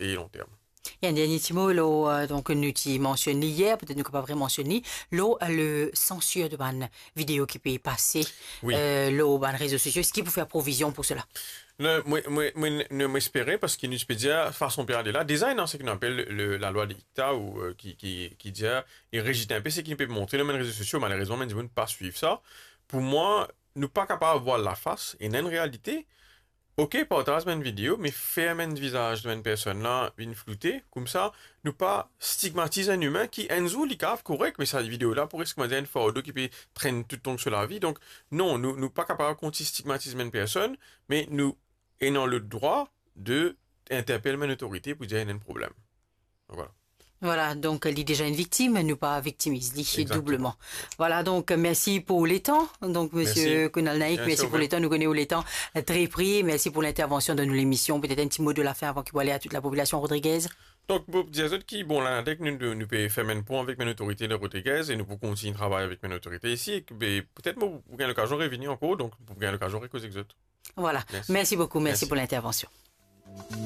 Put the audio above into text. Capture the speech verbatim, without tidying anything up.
et long terme. Il y a un dernier petit mot, là, donc, nous t'y mentionné hier, peut-être nous ne pas vraiment mentionné, là, le censure de ban vidéo qui peut y passer, Oui. euh, là, ban réseaux sociaux, est-ce qu'il peut faire provision pour cela? Ne, moi, moi, moi, ne m'espérer parce qu'il nous peut dire, façon période là, design, hein, c'est ce qu'on appelle le, la loi d'Icta ou, euh, qui, qui, qui dit, il régit un peu, c'est qui peut montrer les réseaux sociaux, malheureusement, mais ne pas suivre ça. Pour moi, nous pas capable de voir la face, et en réalité, ok, partage une vidéo, mais faire un visage d'une personne là, une floutée, comme ça, nous pas stigmatiser un humain qui, en zou, il est correct, mais cette vidéo là pourrait stigmatiser une photo qui peut traîner tout le temps sur la vie. Donc, non, nous, nous pas capables de stigmatiser une personne, mais nous ayons le droit de interpeller une autorité pour dire qu'il y a un problème. Donc, voilà. Voilà, donc elle est déjà une victime, nous pas victimise, dit doublement. Exactement. Voilà, donc merci pour les temps. Donc monsieur Kunal Naik, merci, merci pour les temps, nous connaissons les temps très pris. Merci pour l'intervention de nous l'émission. Peut-être un petit mot de la fin avant qu'il voit aller à toute la population Rodriguez. Donc, pour dire qui, bon, là, dès que nous, nous pouvons faire un point avec une autorité de Rodriguez et nous pouvons continuer de travailler avec une autorité ici, et peut-être vous avez l'occasion de revenir encore, donc vous avez l'occasion de causer avec eux. Voilà, merci, merci beaucoup, merci, merci. pour l'intervention.